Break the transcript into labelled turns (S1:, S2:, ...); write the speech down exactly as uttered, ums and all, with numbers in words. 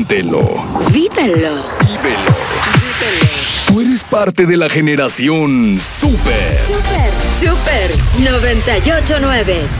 S1: Siéntelo.
S2: Vívelo.
S1: Vívelo.
S2: Vívelo.
S1: Tú eres parte de la generación Super.
S2: Super, Super noventa y ocho nueve.